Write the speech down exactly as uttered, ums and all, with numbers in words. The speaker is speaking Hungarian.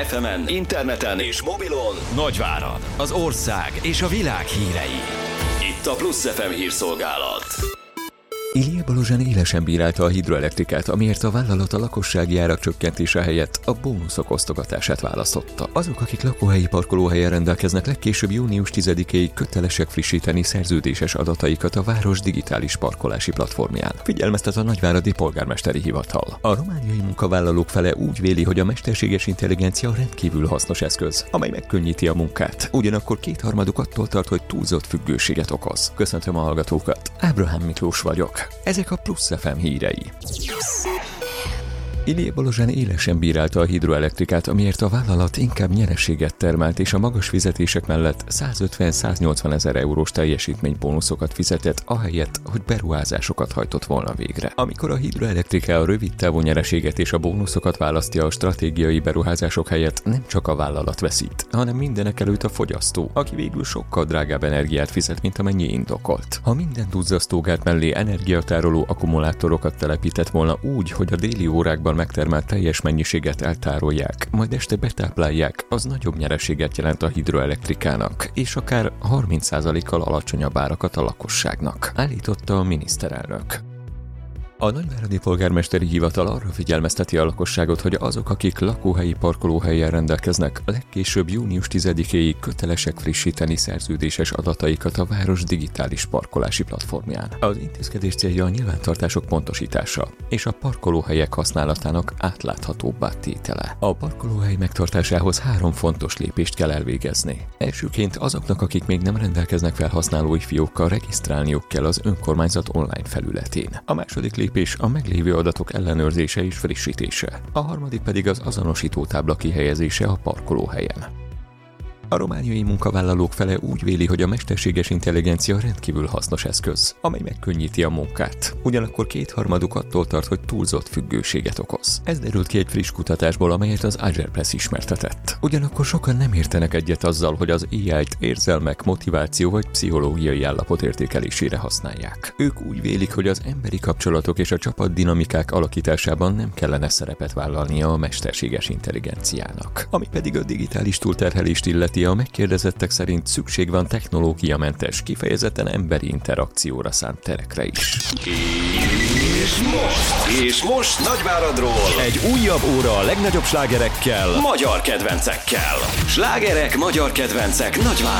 ef emen, interneten és mobilon Nagyvárad, az ország és a világ hírei. Itt a Plusz ef em hírszolgálat. Ilija Balozsán élesen bírálta a hidroelektrikát, amiért a vállalat a lakossági árak csökkentése helyett a bónuszok osztogatását választotta. Azok, akik lakóhelyi parkolóhelyen rendelkeznek, legkésőbb június tizedikéig kötelesek frissíteni szerződéses adataikat a város digitális parkolási platformján. Figyelmeztet a nagyváradi polgármesteri hivatal. A romániai munkavállalók fele úgy véli, hogy a mesterséges intelligencia rendkívül hasznos eszköz, amely megkönnyíti a munkát. Ugyanakkor kétharmaduk attól tart, hogy túlzott függőséget okoz. Köszöntöm a hallgatókat, Ábrahám Miklós vagyok. Ezek a Plusz ef em hírei. Ilija Balozsán élesen bírálta a hidroelektrikát, amiért a vállalat inkább nyereséget termelt, és a magas fizetések mellett százötven-száznyolcvan ezer eurós teljesítménybónuszokat fizetett, ahelyett, hogy beruházásokat hajtott volna végre. Amikor a hidroelektrika a rövid távú nyereséget és a bónuszokat választja a stratégiai beruházások helyett, nem csak a vállalat veszít, hanem mindenekelőtt a fogyasztó, aki végül sokkal drágább energiát fizet, mint amennyi indokolt. Ha minden duzzasztógát mellé energiatároló akkumulátorokat telepített volna úgy, hogy a déli órákban megtermelt teljes mennyiséget eltárolják, majd este betáplálják, az nagyobb nyereséget jelent a hidroelektrikának, és akár harminc százalékkal alacsonyabb árakat a lakosságnak, állította a miniszterelnök. A nagyváradi polgármesteri hivatal arra figyelmezteti a lakosságot, hogy azok, akik lakóhelyi parkolóhelyen rendelkeznek, legkésőbb június tizedikéig kötelesek frissíteni szerződéses adataikat a város digitális parkolási platformján. Az intézkedés célja a nyilvántartások pontosítása és a parkolóhelyek használatának átláthatóbbá tétele. A parkolóhely megtartásához három fontos lépést kell elvégezni. Elsőként azoknak, akik még nem rendelkeznek felhasználói fiókkal, regisztrálniuk kell az önkormányzat online felületén. A második lépés és a meglévő adatok ellenőrzése és frissítése. A harmadik pedig az azonosítótábla kihelyezése a parkolóhelyen. A romániai munkavállalók fele úgy véli, hogy a mesterséges intelligencia rendkívül hasznos eszköz, amely megkönnyíti a munkát. Ugyanakkor kétharmaduk attól tart, hogy túlzott függőséget okoz. Ez derült ki egy friss kutatásból, amelyet az Agerpress ismertetett. Ugyanakkor sokan nem értenek egyet azzal, hogy az á í-t érzelmek, motiváció vagy pszichológiai állapot értékelésére használják. Ők úgy vélik, hogy az emberi kapcsolatok és a csapatdinamikák alakításában nem kellene szerepet vállalnia a mesterséges intelligenciának. Ami pedig a digitális túlterhelést illeti, a megkérdezettek szerint szükség van technológiamentes, kifejezetten emberi interakcióra szánt terekre is. És most, és most Nagyváradról egy újabb óra a legnagyobb slágerekkel, magyar kedvencekkel. Slágerek, magyar kedvencek Nagyváradról.